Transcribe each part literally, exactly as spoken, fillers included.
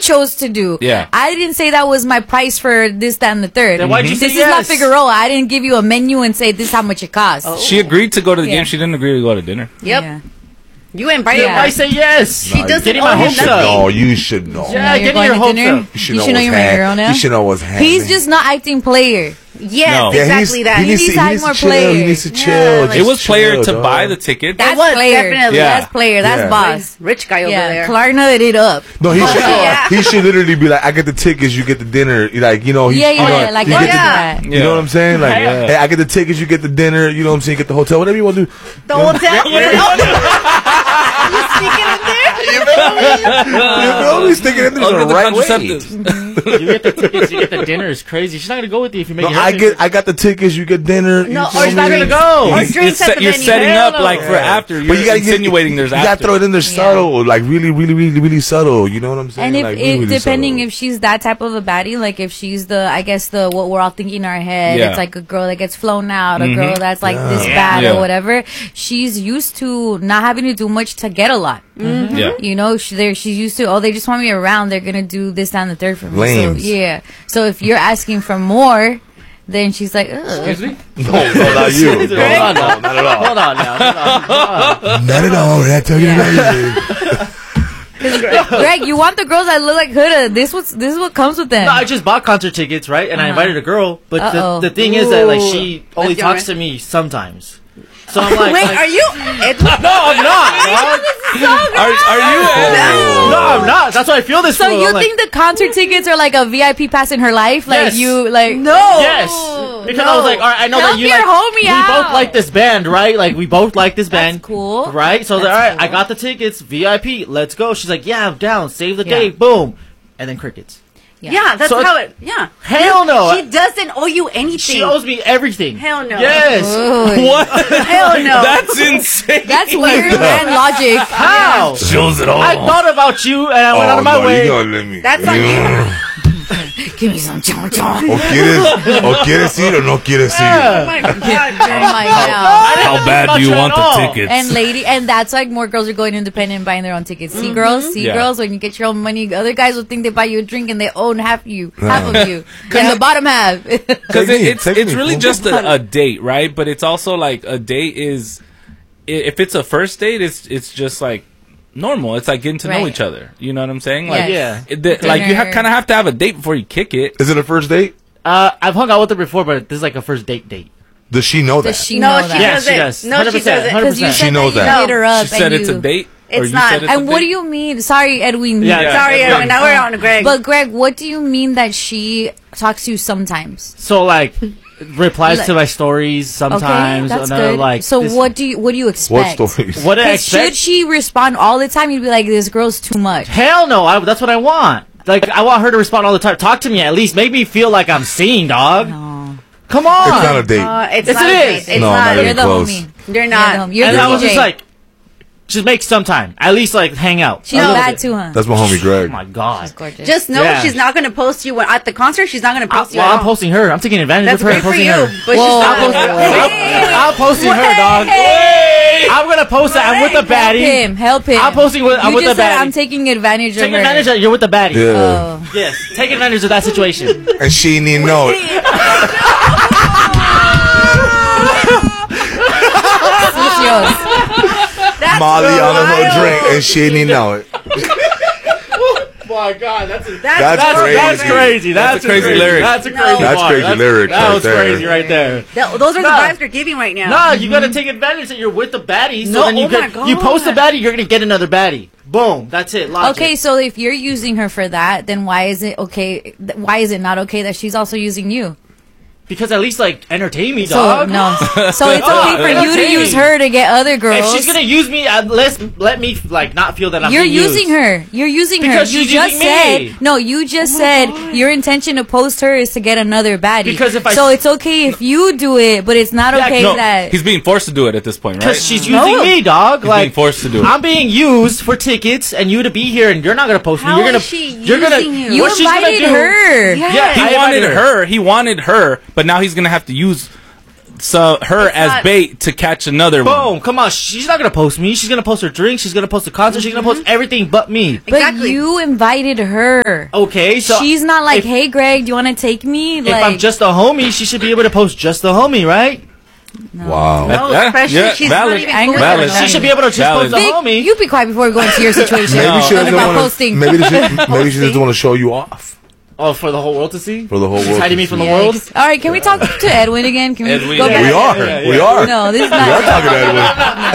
chose to do. Yeah. I didn't say that was my price for this, that, and the third. Then why'd you say This yes? is not Figueroa. I didn't give you a menu and say this is how much it costs. Oh. She agreed to go to the Yeah. game. She didn't agree to go to dinner. Yep. Yeah. You invited Yeah. Why her. say yes? She Nah, doesn't getting owe my him hopes up. nothing. No, you should know. Yeah, Now you're getting going your to hopes dinner? up. You should You know should know what's you're my hand- girl now? You should know what's happening. He's just not acting player. Yes, No. Yeah, exactly he's, that. He needs, He to, needs he to needs have to more chill. He players. needs to Yeah, chill. like- It Just was player chill, to dog. buy the ticket. That's was, player. definitely. Yeah. That's player. That's Yeah. boss. Rich guy over Yeah, there. Klarna it up. No, he should. Yeah. He should literally be like, I get the tickets, you get the dinner. Like, you know, he, Yeah, you yeah, know, yeah. Like, you I get did the, that. You know what I'm saying? Like, Yeah. hey, I get the tickets, you get the dinner. You know what I'm saying? Get the hotel, whatever you want to do. The hotel. You sneaking in there? You're always thinking in there Under the the right way. contraceptives. You get the tickets, you get the dinner. Is crazy. She's not gonna go with you if you make No, it. I get, I got the tickets, you get dinner. No, you or feel she's not me? gonna go. Or You're, drinks at set- the you're venue. setting Hell up no. like for after. You're But you gotta get- insinuating there's You after. gotta throw it in there subtle, like really, really, really, really subtle. You know what I'm saying? And if, like, if really, really depending subtle. if she's that type of a baddie, like if she's the, I guess the what we're all thinking in our head, Yeah. it's like a girl that gets flown out, a Mhm. girl that's like Yeah. this Yeah. bad Yeah. or whatever. She's used to not having to do much to get a lot. Yeah. You know, she, they're, she's used to, oh, they just want me around. They're gonna do this, that, and the third for me. So, Lames. yeah. So if you're asking for more, then she's like, ugh. Excuse me? No, no, not you. Hold No, on, no, now. not at all. Hold on now. Hold on. Hold on. Not at all. We're not talking about you. Greg, you want the girls that look like Huda. This was this is what comes with them. No, I just bought concert tickets, right? And I Uh-huh. invited a girl, but Uh-oh. the, the thing is that like she Ooh. only That's talks your- to me sometimes. So I'm like, Wait, like- are you? Edwin? No, I'm not. dog. Are, are you? No, I'm not. That's why I feel this. So way. you I'm like, think the concert tickets are like a V I P pass in her life? Like Yes. you like No. Yes, because I was like, all right, I know Help that you your like. homie we out. both like this band, right? Like we both like this That's band, cool. right? So That's all right, I cool. got the tickets, V I P. Let's go. She's like, yeah, I'm down. Save the Yeah. date. Boom, and then crickets. Yeah, that's So how it. Yeah. Hell no. She doesn't owe you anything. She owes me everything. Hell no. Yes. Ooh. What? Hell no. That's insane. That's weird man logic. How? Shows it all. I thought about you and I went out of my no, way. You gonna let me. That's on you. Give me some chon chon. O quieres, o quieres ir o no quieres ir. Oh my god. Oh my God. How bad do you want the tickets? And lady, and that's like more girls are going independent and buying their own tickets. See Mm-hmm. girls, see Yeah. girls. When you get your own money, other guys will think they buy you a drink and they own half you, half of you, and the bottom half. Because Take me, it's take it's me. really just a, a date, right? But it's also like a date is, i- if it's a first date, it's it's just like normal. It's like getting to know Right. each other. You know what I'm saying? Like, Yes. Yeah. it- the- like you ha- Dinner. kind of have to have a date before you kick it. Is it a first date? Uh, I've hung out with her before, but this is like a first date date. Does she know that? Does she No, know she that? Yeah, doesn't. she does. No, one hundred she percent, doesn't. one hundred Because you percent. said She knows that, that. you hit her up. She said and it's you, a date. or It's you not. said it's a And what do date? you mean? Sorry, Edwin. Yeah, Yeah. Sorry, Yeah. Edwin. Now we're on to Greg. But Greg, what do you mean that she talks to you sometimes? So like, replies Like- to my stories sometimes. Okay, that's and, uh, good. Like, so this- what do you what do you What expect? stories? What did I 'Cause should expect? she respond all the time? You'd be like, this girl's too much. Hell no! I, that's what I want. Like, I want her to respond all the time. Talk to me at least. Make me feel like I'm seen, dog. No. Come on. It's not a date. Uh, it's Yes, not it a date. is. It's No, not. not You're even the close. homie. You're You're not. the homie. You're and the I was D J. just like, just make some time. At least like hang out. she's A little bad bit. too, huh? That's my homie Greg. Oh my god. She's gorgeous. Just know Yeah. she's not going to post you when, at the concert. She's not going to I, post you. well, at I'm all. posting her. I'm taking advantage That's of her. great and for posting you, her. but Whoa. she's I'm, not. posting, I'm posting her, dog. I'm gonna post that. I'm with the help baddie. him. Help him. I'm posting with. I'm you with just the said baddie. I'm taking advantage Take of her. advantage that you're with the baddie. Yeah. Oh. Yes, take advantage of that situation. And she didn't even know it. That's Molly on her wild. drink and she didn't even know it. My God, that's a, That's, That's that's crazy. that's crazy. That's, That's a crazy crazy lyric. That's a No. crazy. That's bar. crazy That's- lyrics That right was there. crazy right there. Th- those are the No. vibes they're giving right now. No, you gotta take advantage that you're with the baddie. So No, then you oh get, my you post the God. baddie, you're gonna get another baddie. Boom. That's it. Logic. Okay, so if you're using her for that, then why is it okay? th- Why is it not okay that she's also using you? Because at least like entertain me, So dog. no. So it's Oh, okay for you to entertain. use her to get other girls. If she's gonna use me, uh, let's let me like not feel that I'm. You're being using used. her. You're using Because her. You she's just using said me. no. You just said your intention to post her is to get another baddie. Because if I- so it's okay if you do it, but it's not Yeah, okay No, that he's being forced to do it at this point, right? Because she's No. using me, dog. He's like being forced to do it. I'm being used for tickets and you to be here, and you're not gonna post How me. You're gonna. is she you're gonna. using you? you what she's gonna invited do- her. Yeah. Yeah, he I wanted invited her. He wanted her, but now he's gonna have to use so her It's as not- bait to catch another one. Boom! Come on, she's not gonna post me. She's gonna post her drink. She's gonna post the concert. She's gonna post everything but me. But Exactly. you invited her. Okay, so She's not like, if, hey, Greg, do you want to take me? if Like, I'm just a homie, she should be able to post just the homie, right? Wow. No, Yeah, especially yeah, she's valid. not even Angry. going Valid. there. She should be able to just Valid. post the Vic, homie. you be quiet before we go into your situation. Maybe she Talk doesn't about want to. posting. Maybe she, maybe she doesn't want to show you off Oh, for the whole world to see? for the whole She's world. hiding to me from see. the world? Yikes. All right, can we talk to Edwin again? Can we Edwin, go yeah. back? We are. Yeah, yeah, We yeah. are. No, this is We are not. talking to Edwin.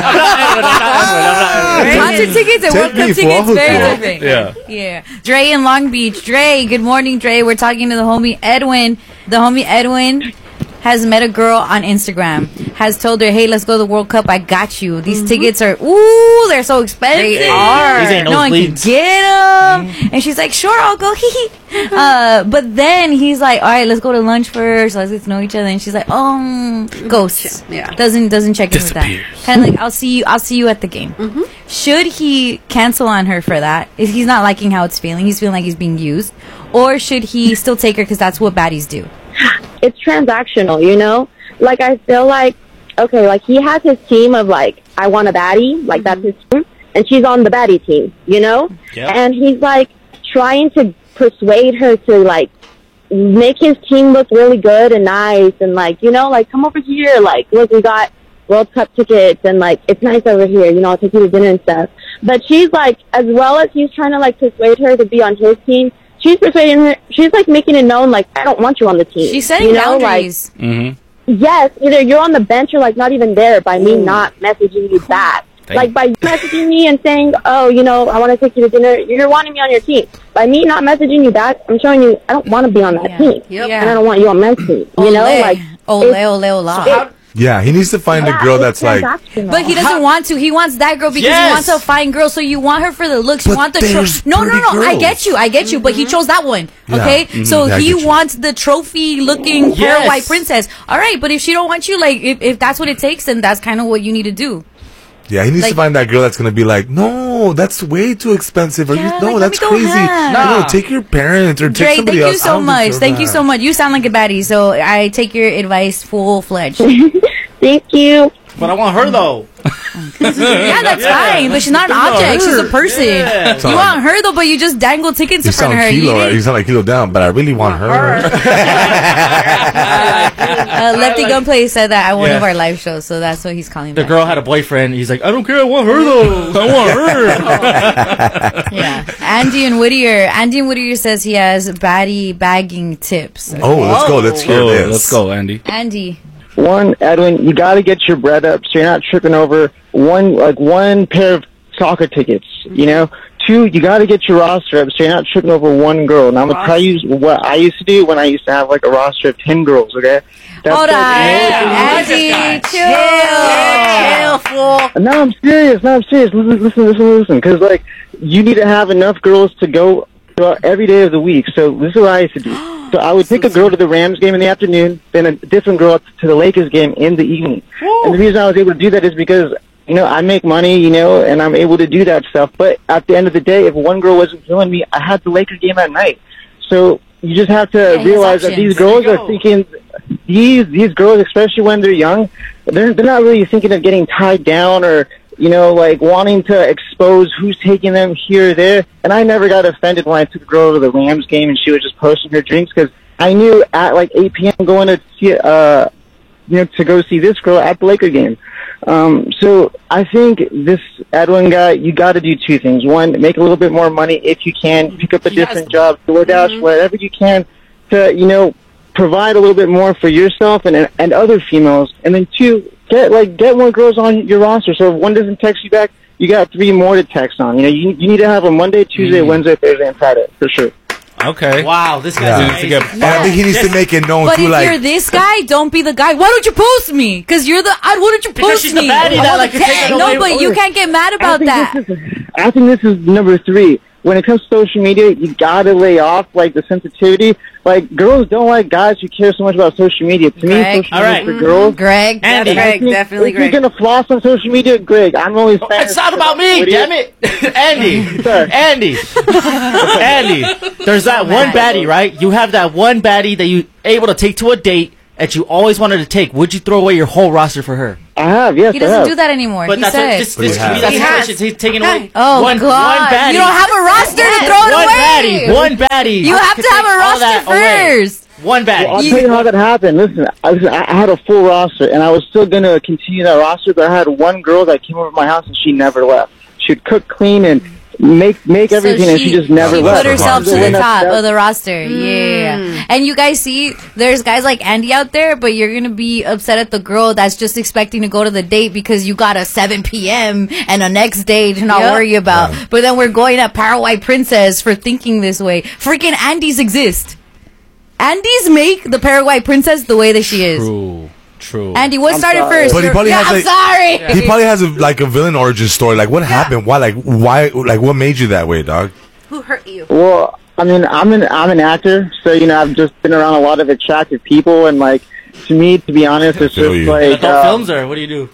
Concert tickets and Take World me Cup for tickets, all very of different. Yeah. Yeah. Dre in Long Beach. Dre, good morning, Dre. We're talking to the homie Edwin. The homie Edwin has met a girl on Instagram. Has told her, hey, let's go to the World Cup. I got you. These tickets are, ooh, they're so expensive. They are. These ain't No one can nosebleeds. get them. And she's like, sure, I'll go. Hee hee. Uh, but then he's like, all right, let's go to lunch first. Let's get to know each other. And she's like, oh, ghosts. Yeah. Doesn't doesn't check in with that. Disappears. Kind of like, I'll see you. I'll see you at the game. Should he cancel on her for that? If he's not liking how it's feeling, he's feeling like he's being used, or should he still take her because that's what baddies do? It's transactional, you know? Like, I feel like, okay, like, he has his team of, like, I want a baddie, like, that's his team, and she's on the baddie team, you know? Yeah. And he's, like, trying to persuade her to, like, make his team look really good and nice, and, like, you know, like, come over here, like, look, we got World Cup tickets, and, like, it's nice over here, you know, I'll take you to dinner and stuff. But she's, like, as well as he's trying to, like, persuade her to be on his team, she's persuading her, she's, like, making it known, like, I don't want you on the team. She's setting you know? boundaries. Mm-hmm. Like, yes, either you're on the bench or, like, not even there by me not messaging you back. Thank Like, by you messaging me and saying, oh, you know, I want to take you to dinner, you're wanting me on your team. By me not messaging you back, I'm showing you I don't want to be on that Yeah. team. Yep. Yeah. And I don't want you on my team. You know? Ole. Like, ole, it's- ole, ole. Yeah, he needs to find a yeah, girl it's that's like. transactional. But he doesn't want to. He wants that girl because Yes. he wants a fine girl. So you want her for the looks. You But want the tro- there's no, no, pretty no. I girls. get you. I get you. But he chose that one. Yeah. Okay. Mhm. So Yeah, I he get you. wants the trophy-looking Yes. pearl white princess. All right. But if she don't want you, like if, if that's what it takes, then that's kind of what you need to do. Yeah, he needs Like- to find that girl that's gonna be like, no, that's way too expensive. Or Yeah, you, like, no, let that's me go crazy. ham. No, Nah. take your parents or take Dre, thank somebody you else. I so don't much. deserve Thank you that. so much. You sound like a baddie. So I take your advice full fledged. Thank you. But I want her, though. Yeah, that's fine. But she's not an object. She's a person. Yeah. You want her though, but you just dangle tickets You in front sound of her. You kilo, didn't- you sound like kilo down, but I really want her. Uh, Lefty Gunplay said that at one Yeah. of our live shows, so that's what he's calling The back. girl had a boyfriend. He's like, I don't care. I want her, though. I want her. Yeah. Andy and Whittier. Andy and Whittier says he has baddie bagging tips. Oh, let's go. Let's hear Oh, this. let's go, Andy. Andy. One, Edwin, you got to get your bread up so you're not tripping over one like one pair of soccer tickets. You know. Two, you got to get your roster up so you're not tripping over one girl. And I'm gonna tell you what I used to do when I used to have like a roster of ten girls. Okay. That's Hold on. like- Andy, chill. Chill, fool. No, I'm serious. No, I'm serious. Listen, listen, listen, listen. Because like you need to have enough girls to go throughout every day of the week. So this is what I used to do. So I would take a girl to the Rams game in the afternoon, then a different girl to the Lakers game in the evening. And the reason I was able to do that is because, you know, I make money, you know, and I'm able to do that stuff. But at the end of the day, if one girl wasn't feeling me, I had the Lakers game at night. So you just have to Yeah, he has realize that options. these There you girls are go. thinking, these these girls, especially when they're young, they're they're not really thinking of getting tied down or, you know, like wanting to expose who's taking them here or there. And I never got offended when I took a girl to the Rams game and she was just posting her drinks because I knew at like eight p.m. going to see, uh, you know, to go see this girl at the Laker game. Um, so I think this Edwin guy, you got to do two things. One, make a little bit more money if you can. Pick up a He has different to. job, DoorDash, whatever you can to, you know, provide a little bit more for yourself and and other females. And then two, get like get more girls on your roster. So if one doesn't text you back, you got three more to text on. You know, you you need to have a Monday, Tuesday, Wednesday, Thursday, and Friday for sure. Okay. Wow, this guy's Yeah. amazing. To get- And I think he needs to make it known But too, if like, you're this guy, don't be the guy. Why don't you post me? Because you're the. I, why don't you Because post she's the me? baddie that, I'm like, the can take it cat. away No, but with you her. can't get mad I about think that. This is, I think this is number three. When it comes to social media, you gotta lay off like the sensitivity. Like girls don't like guys who care so much about social media. To me, Greg. social All media right. for girls. Greg. Andy. And I Greg, think definitely if Greg. you're gonna floss on social media, Greg, I'm always. It's not about me, damn it. Andy. Sorry. Andy. Andy. There's that one baddie, right? You have that one baddie that you able to take to a date that you always wanted to take, would you throw away your whole roster for her? I have, yes, He I doesn't have. do that anymore. But he that's said. what, this, this, But he to me, that's has. how much it's- he's taking away. Oh one, God! one baddie. You don't have a roster to throw it one away. baddie. One baddie. You have could to have take a all roster that away. first. One baddie. Well, I'll You- tell you how that happened. Listen, I, was, I had a full roster, and I was still going to continue that roster, but I had one girl that came over to my house, and she never left. She'd cook, clean, and make make everything, so and she just never she left. put herself to the And that's- top of the roster. Yeah. And you guys see, there's guys like Andy out there, but you're going to be upset at the girl that's just expecting to go to the date because you got a seven p.m. and a next day to not Yep. worry about. But then we're going at Paraguay Princess for thinking this way. Freaking Andys exist. Andys make the Paraguay Princess the way that she is. True. True. Andy, what I'm started sorry. first? But he You're- probably yeah, has, I'm like- sorry. He probably has a, like a villain origin story. Like, what happened? Why? Like, why? Like, what made you that way, dog? Who hurt you? Well, I mean, I'm an I'm an actor, so you know I've just been around a lot of attractive people, and like to me, to be honest, it's Feel just you. like Adult uh, films, or what do you do?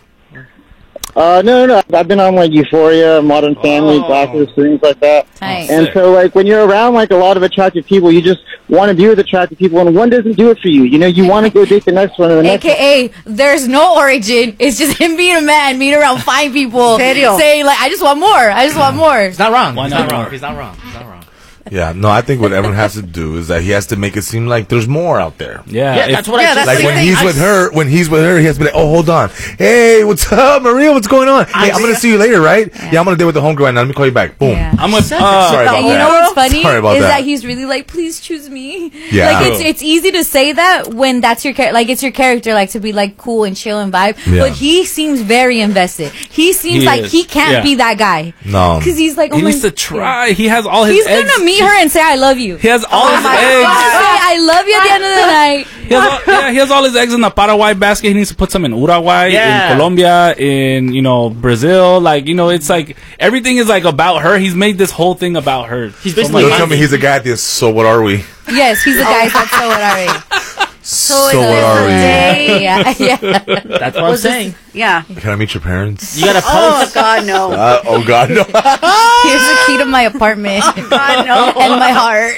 Uh, no, no, no. I've been on like Euphoria, Modern Family, Oh. Blacklist, things like that. Nice. And so, like, when you're around like a lot of attractive people, you just want to be with attractive people, and one doesn't do it for you. You know, you want to go date the next one and the next. one. A K A, there's no origin. It's just him being a man, being around fine people, Serio? saying like, "I just want more. I just want more." He's not wrong. Why He's not not wrong. more? He's not wrong. He's not wrong. Yeah, no, I think what everyone has to do is that he has to make it seem like there's more out there. Yeah. Yeah, if- that's what Yeah, I that's just Like what when I he's think. with her, when he's with her, he has to be like, "Oh, hold on, hey, what's up, Maria? What's going on? Hey, I'm gonna see you later, right? Yeah, I'm gonna deal with the homegirl right now. Let me call you back. Boom. Yeah. I'm with. Sorry Uh, about And you that. know what's funny Sorry about is that. that. he's really like, please choose me. Yeah. Like it's it's easy to say that when that's your character, like it's your character, like to be like cool and chill and vibe. Yeah. But he seems very invested. He seems He like is. he can't Yeah. be that guy. No. Because he's like, oh he my. needs to try. He has all his He's eggs. gonna meet her and say, I love you. He has all his Say, eggs. I love you at the end of the night. He has all, yeah, he has all his eggs in the Paraguay basket. He needs to put some in Uruguay, Yeah. in Colombia, in you know Brazil. Like you know, it's like everything is like about her. He's made this whole thing about her. He's So basically Don't much- tell me he's a guy at this. So what are we? Yes, he's the guy that's so what are we? So, is what this are a we? day? Yeah, yeah. That's what I'm Was this- saying. Yeah. Can I meet your parents? You gotta Oh post. God, no. Uh, oh God, no. Here's the key to my apartment God, no. and my heart.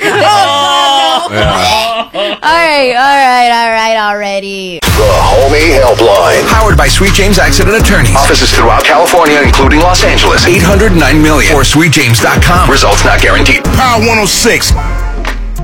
Yeah. All right, all right, all right, already. The Homie Helpline. Powered by Sweet James Accident Attorneys. Offices throughout California, including Los Angeles. eight hundred nine million or sweet james dot com. Results not guaranteed. Power one oh six.